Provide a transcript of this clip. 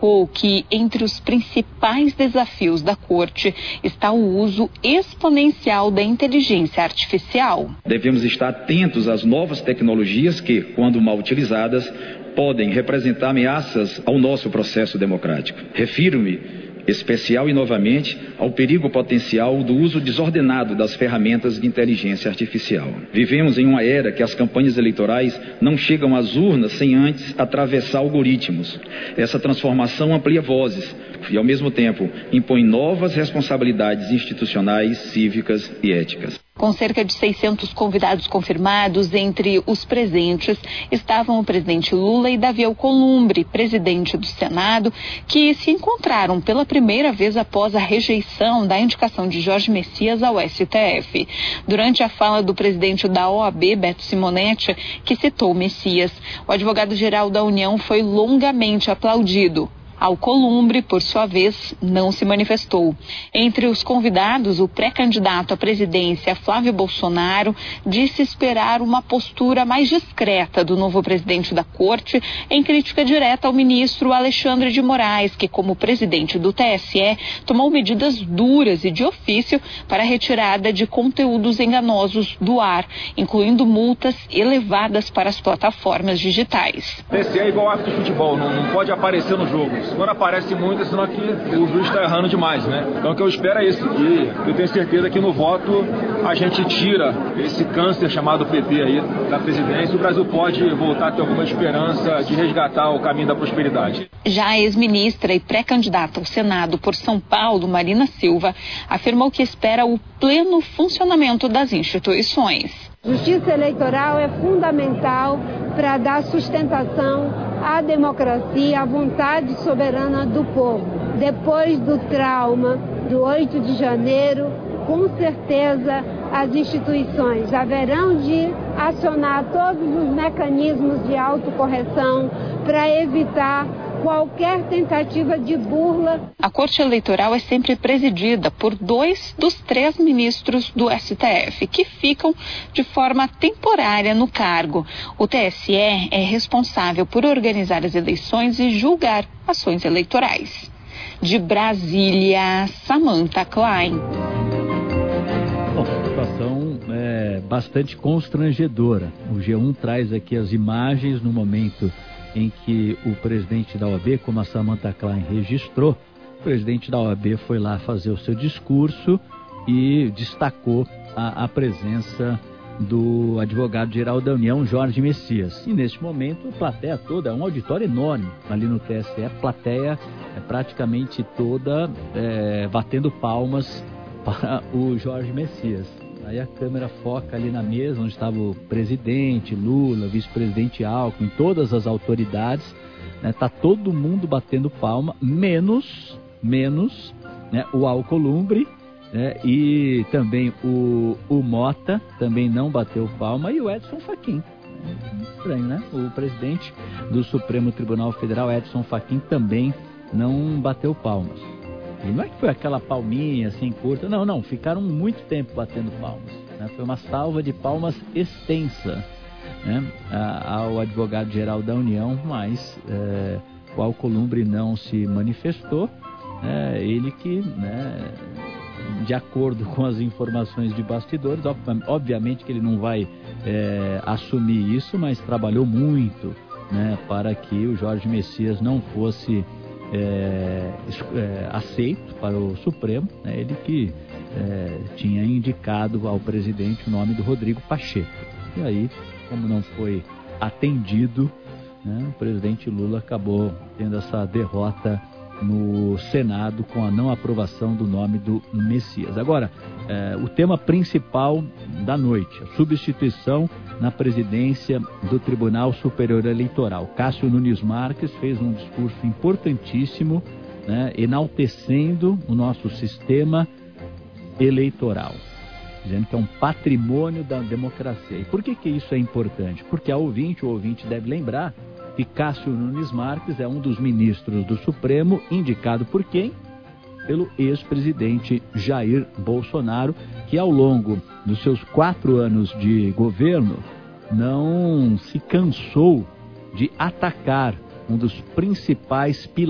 destacou que entre os principais desafios da Corte está o uso exponencial da inteligência artificial. Devemos estar atentos às novas tecnologias que, quando mal utilizadas, podem representar ameaças ao nosso processo democrático. Refiro-me especial e novamente ao perigo potencial do uso desordenado das ferramentas de inteligência artificial. Vivemos em uma era que as campanhas eleitorais não chegam às urnas sem antes atravessar algoritmos. Essa transformação amplia vozes e, ao mesmo tempo, impõe novas responsabilidades institucionais, cívicas e éticas. Com cerca de 600 convidados confirmados, entre os presentes estavam o presidente Lula e Davi Alcolumbre, presidente do Senado, que se encontraram pela primeira vez após a rejeição da indicação de Jorge Messias ao STF. Durante a fala do presidente da OAB, Beto Simonetti, que citou Messias, o advogado-geral da União foi longamente aplaudido. Alcolumbre, por sua vez, não se manifestou. Entre os convidados, o pré-candidato à presidência, Flávio Bolsonaro, disse esperar uma postura mais discreta do novo presidente da Corte, em crítica direta ao ministro Alexandre de Moraes, que, como presidente do TSE, tomou medidas duras e de ofício para a retirada de conteúdos enganosos do ar, incluindo multas elevadas para as plataformas digitais. TSE é igual árbitro de futebol, não pode aparecer no jogo. Quando aparece muito, é sinal que o juiz está errando demais, né? Então o que eu espero é isso. E eu tenho certeza que no voto a gente tira esse câncer chamado PT aí da presidência e o Brasil pode voltar a ter alguma esperança de resgatar o caminho da prosperidade. Já a ex-ministra e pré-candidata ao Senado por São Paulo, Marina Silva, afirmou que espera o pleno funcionamento das instituições. Justiça eleitoral é fundamental para dar sustentação à democracia, à vontade soberana do povo. Depois do trauma do 8 de janeiro, com certeza as instituições haverão de acionar todos os mecanismos de autocorreção para evitar qualquer tentativa de burla. A Corte Eleitoral é sempre presidida por 2 dos 3 ministros do STF, que ficam de forma temporária no cargo. O TSE é responsável por organizar as eleições e julgar ações eleitorais. De Brasília, Samantha Klein. Bom, a situação é bastante constrangedora. O G1 traz aqui as imagens no momento em que o presidente da OAB, como a Samantha Klein registrou, o presidente da OAB foi lá fazer o seu discurso e destacou a presença do advogado-geral da União, Jorge Messias. E neste momento, a plateia toda, é um auditório enorme ali no TSE, a plateia é praticamente toda batendo palmas para o Jorge Messias. Aí a câmera foca ali na mesa onde estava o presidente Lula, vice-presidente Alckmin, todas as autoridades, né? Tá todo mundo batendo palma, menos né, o Alcolumbre, né? E também o Mota também não bateu palma, e o Edson Fachin. Estranho, né? O presidente do Supremo Tribunal Federal, Edson Fachin, também não bateu palmas. E não é que foi aquela palminha assim curta, não, ficaram muito tempo batendo palmas, né? Foi uma salva de palmas extensa, né, ao advogado-geral da União, mas o Alcolumbre não se manifestou, ele que, né, de acordo com as informações de bastidores, obviamente que ele não vai assumir isso, mas trabalhou muito, né, para que o Jorge Messias não fosse aceito para o Supremo, né? Ele que tinha indicado ao presidente o nome do Rodrigo Pacheco. E aí, como não foi atendido, né, o presidente Lula acabou tendo essa derrota no Senado com a não aprovação do nome do Messias. Agora, o tema principal da noite, a substituição na presidência do Tribunal Superior Eleitoral. Cássio Nunes Marques fez um discurso importantíssimo, né, enaltecendo o nosso sistema eleitoral, dizendo que é um patrimônio da democracia. E por que isso é importante? Porque o ouvinte deve lembrar que Cássio Nunes Marques é um dos ministros do Supremo, indicado por quem? Pelo ex-presidente Jair Bolsonaro, que ao longo dos seus 4 anos de governo não se cansou de atacar um dos principais pilares